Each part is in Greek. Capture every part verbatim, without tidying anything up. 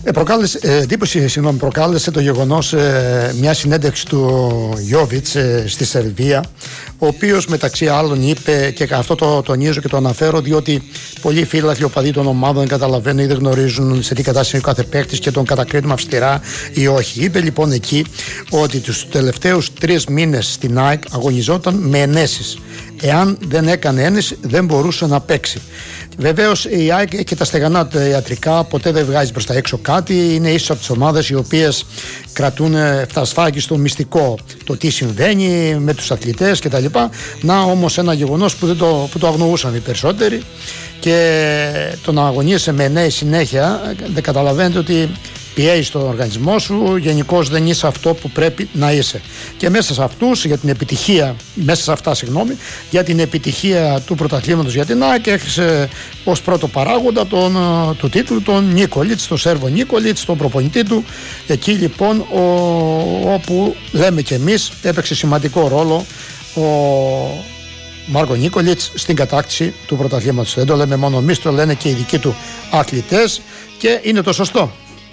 Ε, προκάλεσε, ε, εντύπωση, συγγνώμη, προκάλεσε το γεγονός ε, μια συνέντευξη του Γιόβιτς ε, στη Σερβία, ο οποίος μεταξύ άλλων είπε, και αυτό το τονίζω και το αναφέρω, διότι πολλοί φίλαθλοι οπαδοί των ομάδων δεν καταλαβαίνουν ή δεν γνωρίζουν σε τι κατάσταση είναι ο κάθε παίκτης και τον κατακρίνουμε αυστηρά ή όχι. Είπε λοιπόν εκεί ότι τους τελευταίους τρεις μήνες στην ΑΕΚ αγωνιζόταν με ενέσεις. Εάν δεν έκανε ένεση, δεν μπορούσε να παίξει. Βεβαίως η ΑΕΚ έχει και τα στεγανά του ιατρικά, ποτέ δεν βγάζει προς τα έξω κάτι. Είναι ίσως από τις ομάδες οι οποίες κρατούν εφτασφάγιστο μυστικό το τι συμβαίνει με τους αθλητές κτλ. Να όμως ένα γεγονός που, δεν το, που το αγνοούσαν οι περισσότεροι, και το να αγωνίζεσαι με νέη συνέχεια, δεν καταλαβαίνετε ότι πιέζει τον οργανισμό σου, γενικώς δεν είσαι αυτό που πρέπει να είσαι. Και μέσα σε αυτούς, για την επιτυχία, μέσα σε αυτά, συγγνώμη, για την επιτυχία του πρωταθλήματος για την ΑΕΚ, έχρισε ως πρώτο παράγοντα τον, του τίτλου τον Νίκολιτς, τον Σέρβο Νίκολιτς, τον προπονητή του. Εκεί λοιπόν, ο, όπου λέμε και εμείς, έπαιξε σημαντικό ρόλο ο Μάρκο Νίκολιτς στην κατάκτηση του πρωταθλήματος. Δεν το λέμε μόνο εμείς, το λένε και οι δικοί του αθλητές, και είναι το σωστό.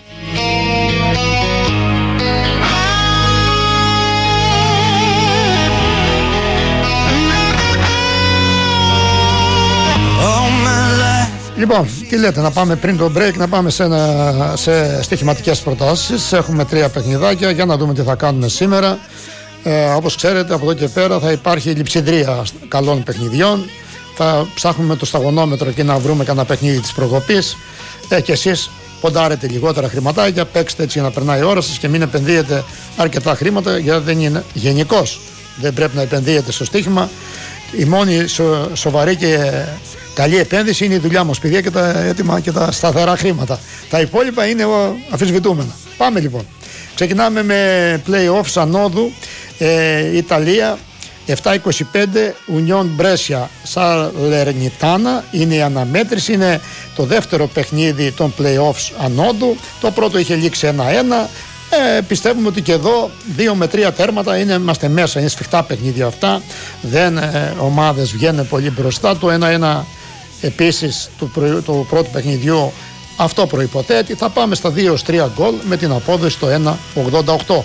Λοιπόν, τι λέτε, να πάμε πριν το break, να πάμε σε, ένα, σε στοιχηματικές προτάσεις. Έχουμε τρία παιχνιδάκια, για να δούμε τι θα κάνουμε σήμερα. Ε, όπως ξέρετε, από εδώ και πέρα θα υπάρχει λειψιδρία καλών παιχνιδιών. Θα ψάχνουμε το σταγονόμετρο και να βρούμε κανένα παιχνίδι της προκοπής. Ε, και εσείς ποντάρετε λιγότερα χρηματάκια, παίξτε έτσι για να περνάει η ώρα σας και μην επενδύετε αρκετά χρήματα, γιατί δεν είναι γενικώς. Δεν πρέπει να επενδύετε στο στοίχημα. Η μόνη σο, σοβαρή και καλή επένδυση είναι η δουλειά μας, παιδιά, και τα έτοιμα και τα σταθερά χρήματα. Τα υπόλοιπα είναι αμφισβητούμενα. Πάμε λοιπόν. Ξεκινάμε με play-offs ανόδου. Ε, Ιταλία, επτά είκοσι πέντε, Union Brescia Salernitana είναι η αναμέτρηση. Είναι το δεύτερο παιχνίδι των play-offs ανόδου. Το πρώτο είχε λήξει ένα ένα. Ε, πιστεύουμε ότι και εδώ δύο με τρία τέρματα είναι, είμαστε μέσα, είναι σφιχτά παιχνίδια αυτά. Δεν ε, ομάδες βγαίνουν πολύ μπροστά. Το ένα ένα επίσης του, προ, του πρώτου παιχνιδιού αυτό προϋποθέτει. Θα πάμε στα δύο τρία γκολ με την απόδοση στο ένα ογδόντα οκτώ.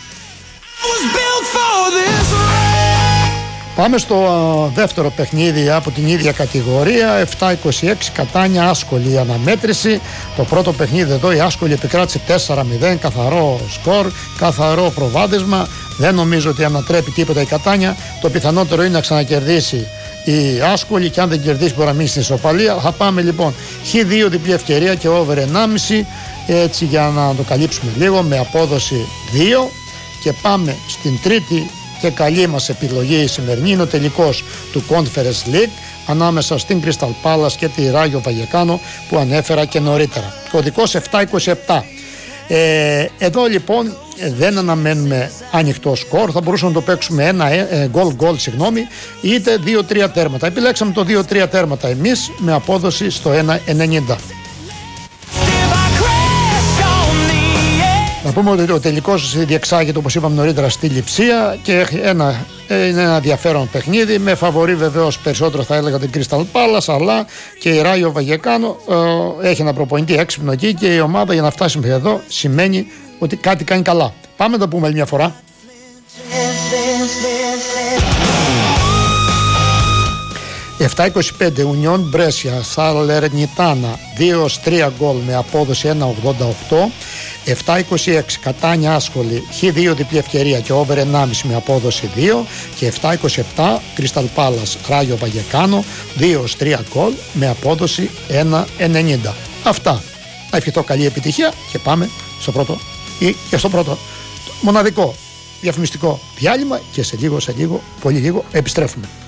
Πάμε στο uh, δεύτερο παιχνίδι από την ίδια κατηγορία. Επτά είκοσι έξι Κατάνια Άσκολη η αναμέτρηση. Το πρώτο παιχνίδι εδώ η Άσκολη επικράτησε τέσσερα μηδέν, καθαρό σκορ, καθαρό προβάδισμα. Δεν νομίζω ότι ανατρέπει τίποτα η Κατάνια. Το πιθανότερο είναι να ξανακερδίσει η Άσκολη, και αν δεν κερδίσει μπορεί να μείνει στην ισοπαλία. Θα πάμε λοιπόν χ δύο διπλή ευκαιρία και over ενάμιση, έτσι για να το καλύψουμε λίγο, με απόδοση δύο. Και πάμε στην τρίτη και καλή μας επιλογή η σημερινή. Είναι ο τελικός του Conference League ανάμεσα στην Crystal Palace και τη Rayo Vallecano που ανέφερα και νωρίτερα. Κωδικός επτά είκοσι επτά. Ε, εδώ λοιπόν δεν αναμένουμε ανοιχτό σκορ. Θα μπορούσαμε να το παίξουμε ένα γκολ γκολ, συγγνώμη, είτε δύο τρία τέρματα. Επιλέξαμε το δύο τρία τέρματα εμείς με απόδοση στο ένα ενενήντα. Να πούμε ότι ο τελικός διεξάγεται, όπως είπαμε νωρίτερα, στη Λειψία και έχει ένα, είναι ένα ενδιαφέρον παιχνίδι, με φαβορί βεβαίως περισσότερο θα έλεγα την Crystal Palace, αλλά και η Rayo Vallecano ε, έχει ένα προπονητή έξυπνο εκεί, και η ομάδα για να φτάσει μέχρι εδώ σημαίνει ότι κάτι κάνει καλά. Πάμε να το πούμε άλλη μια φορά. επτά είκοσι πέντε Union Brescia Salernitana δύο τρία γκολ με απόδοση ένα ογδόντα οκτώ. επτά είκοσι έξι Κατάνια Άσκολη χ δύο διπλή ευκαιρία και over ενάμιση με απόδοση δύο. Και επτά είκοσι επτά Crystal Palace Rayo Vallecano δύο τρία γκολ με απόδοση ένα ενενήντα. Αυτά. Θα ευχηθώ καλή επιτυχία και πάμε στο πρώτο ή και στο πρώτο μοναδικό διαφημιστικό διάλειμμα, και σε λίγο, σε λίγο, πολύ λίγο επιστρέφουμε.